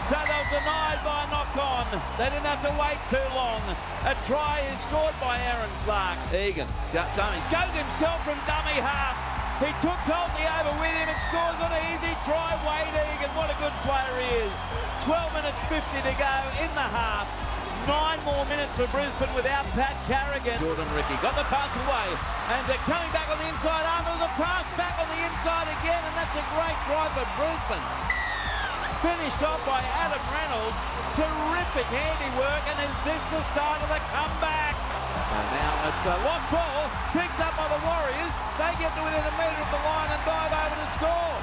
So they were denied by a knock-on. They didn't have to wait too long. A try is scored by Aaron Clark. Egan, dummy, goes himself from dummy half. He took Tolty over with him and scores an easy try. Wade Egan, what a good player he is. 12 minutes 50 to go in the half. 9 more minutes for Brisbane without Pat Carrigan. Jordan Ricky got the pass away, and they're coming back on the inside after the pass back on the inside again, and that's a great try for Brisbane. Finished off by Adam Reynolds. Terrific handiwork, and is this the start of the comeback? And now it's a lost ball, picked up by the Warriors. They get to within a metre of the line and dive over to score.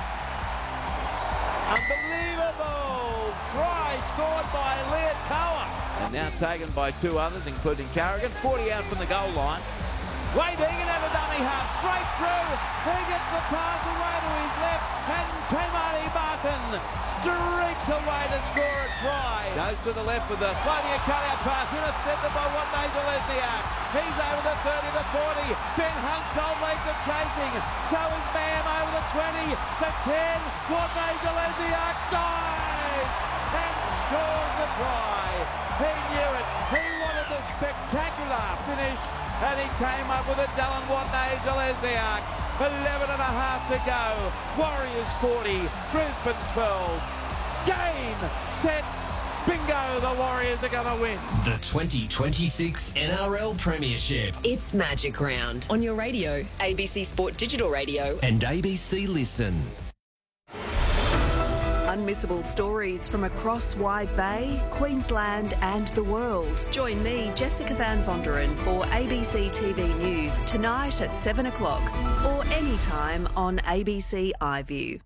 Unbelievable try scored by Leah Tower. And now taken by 2 others, including Carrigan. 40 out from the goal line. Wade Egan had a dummy half, straight through. He gets the pass away to his left, and Tamani Martin streaks away to score a try. Goes to the left with the floating a cut-out pass, intercepted by Watney Zelezniak. He's over the 30 to 40. Ben Hunt's old legs are chasing. So is Bam over the 20, the 10. Watney Zelezniak dives and scores the try. He knew it. He wanted the spectacular finish, and he came up with a Dylan Watney Zelezniak. 11 and a half to go. Warriors 40, Brisbane 12. Game, set, bingo, the Warriors are going to win. The 2026 NRL Premiership. It's Magic Round on your radio, ABC Sport Digital Radio And ABC Listen. Unmissable stories from across Wide Bay, Queensland and the world. Join me, Jessica Van Vonderen, for ABC TV News tonight at 7 o'clock or anytime on ABC iView.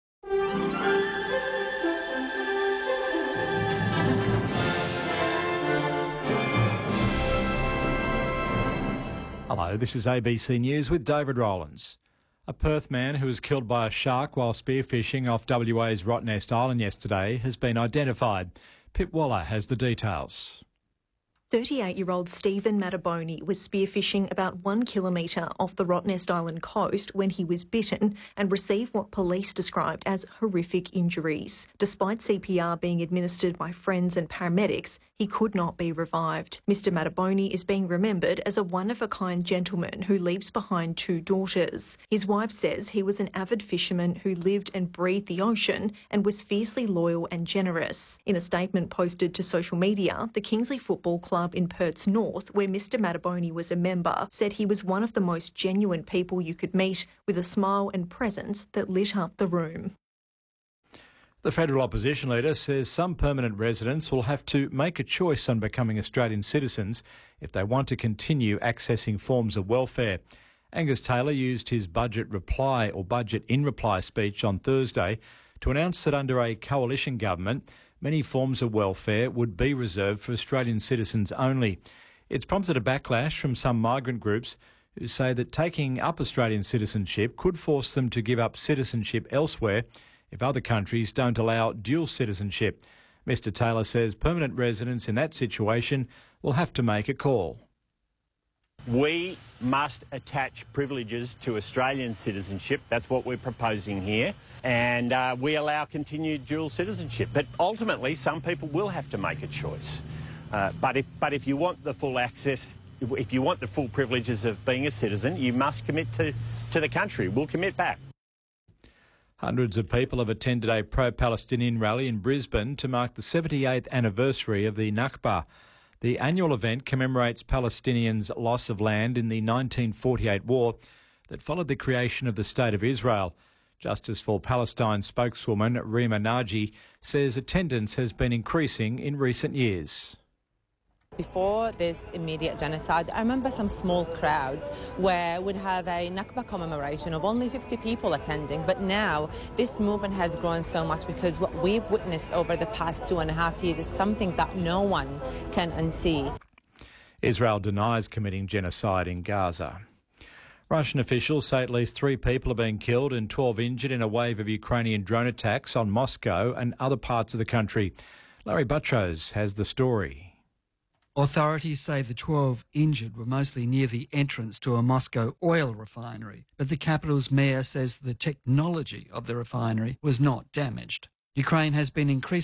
Hello, this is ABC News with David Rowlands. A Perth man who was killed by a shark while spearfishing off WA's Rottnest Island yesterday has been identified. Pip Waller has the details. 38-year-old Stephen Mataboni was spearfishing about 1 kilometre off the Rottnest Island coast when he was bitten and received what police described as horrific injuries. Despite CPR being administered by friends and paramedics, he could not be revived. Mr Mataboni is being remembered as a one-of-a-kind gentleman who leaves behind 2 daughters. His wife says he was an avid fisherman who lived and breathed the ocean and was fiercely loyal and generous. In a statement posted to social media, the Kingsley Football Club in Perth's north, where Mr Mataboni was a member, said he was one of the most genuine people you could meet, with a smile and presence that lit up the room. The federal opposition leader says some permanent residents will have to make a choice on becoming Australian citizens if they want to continue accessing forms of welfare. Angus Taylor used his budget in reply speech on Thursday to announce that under a coalition government, many forms of welfare would be reserved for Australian citizens only. It's prompted a backlash from some migrant groups who say that taking up Australian citizenship could force them to give up citizenship elsewhere if other countries don't allow dual citizenship. Mr Taylor says permanent residents in that situation will have to make a call. We must attach privileges to Australian citizenship. That's what we're proposing here. And we allow continued dual citizenship. But ultimately, some people will have to make a choice. But if you want the full access, if you want the full privileges of being a citizen, you must commit to the country. We'll commit back. Hundreds of people have attended a pro-Palestinian rally in Brisbane to mark the 78th anniversary of the Nakba. The annual event commemorates Palestinians' loss of land in the 1948 war that followed the creation of the State of Israel. Justice for Palestine spokeswoman Rima Naji says attendance has been increasing in recent years. Before this immediate genocide, I remember some small crowds where we'd have a Nakba commemoration of only 50 people attending, but now this movement has grown so much because what we've witnessed over the past 2.5 years is something that no one can unsee. Israel denies committing genocide in Gaza. Russian officials say at least 3 people are being killed and 12 injured in a wave of Ukrainian drone attacks on Moscow and other parts of the country. Larry Buttrose has the story. Authorities say the 12 injured were mostly near the entrance to a Moscow oil refinery, but the capital's mayor says the technology of the refinery was not damaged. Ukraine has been increasingly